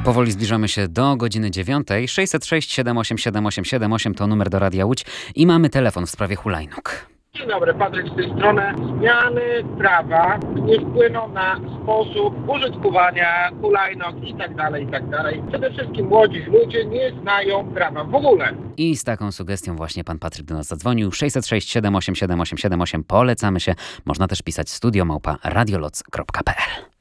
Powoli zbliżamy się do godziny 9. 606 787 878 to numer do Radia Łódź i mamy telefon w sprawie hulajnóg. Dzień dobry, Patryk z tej strony. Zmiany prawa nie wpłyną na sposób użytkowania hulajnóg i tak dalej. Przede wszystkim młodzi ludzie nie znają prawa w ogóle. I z taką sugestią właśnie pan Patryk do nas zadzwonił. 606 787 878. Polecamy się. Można też pisać studio@radioloc.pl.